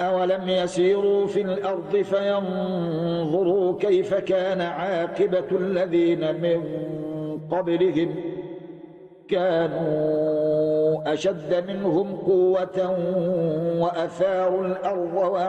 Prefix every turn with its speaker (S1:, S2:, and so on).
S1: أولم يسيروا في الأرض فينظروا كيف كان عاقبة الذين من قبلهم كانوا أشد منهم قوة وأثاروا الأرض